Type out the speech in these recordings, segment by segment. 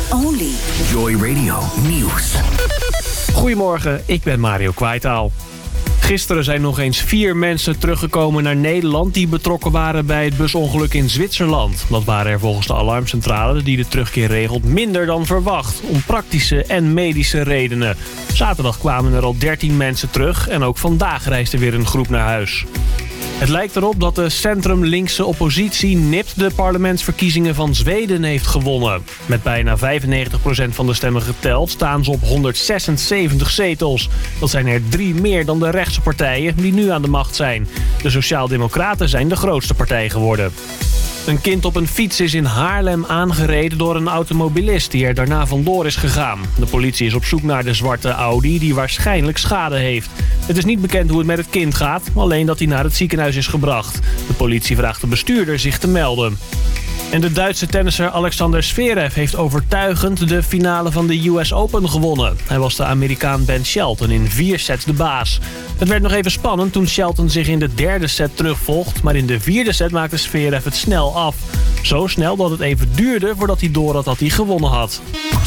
only. Joy Radio Nieuws. Goedemorgen, ik ben Mario Kwaitaal. Gisteren zijn nog eens 4 mensen teruggekomen naar Nederland die betrokken waren bij het busongeluk in Zwitserland. Dat waren er volgens de alarmcentrale die de terugkeer regelt minder dan verwacht, om praktische en medische redenen. Zaterdag kwamen er al 13 mensen terug en ook vandaag reisde weer een groep naar huis. Het lijkt erop dat de centrum-linkse oppositie nipt de parlementsverkiezingen van Zweden heeft gewonnen. Met bijna 95% van de stemmen geteld staan ze op 176 zetels. Dat zijn er 3 meer dan de rechtse partijen die nu aan de macht zijn. De Sociaaldemocraten zijn de grootste partij geworden. Een kind op een fiets is in Haarlem aangereden door een automobilist die er daarna vandoor is gegaan. De politie is op zoek naar de zwarte Audi die waarschijnlijk schade heeft. Het is niet bekend hoe het met het kind gaat, alleen dat hij naar het ziekenhuis is gebracht. De politie vraagt de bestuurder zich te melden. En de Duitse tennisser Alexander Zverev heeft overtuigend de finale van de US Open gewonnen. Hij was de Amerikaan Ben Shelton in 4 sets de baas. Het werd nog even spannend toen Shelton zich in de 3e set terugvocht, maar in de 4e set maakte Zverev het snel af. Zo snel dat het even duurde voordat hij door had dat hij gewonnen had.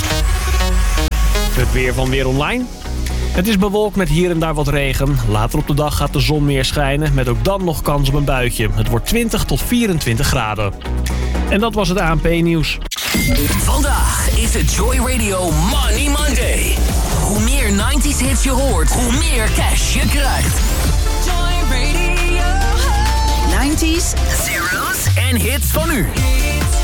Het weer van Weer Online. Het is bewolkt met hier en daar wat regen. Later op de dag gaat de zon meer schijnen, met ook dan nog kans op een buitje. Het wordt 20 tot 24 graden. En dat was het ANP-nieuws. Vandaag is het Joy Radio Money Monday. Hoe meer 90s hits je hoort, hoe meer cash je krijgt. Joy Radio. 90s, Zeros en hits van nu.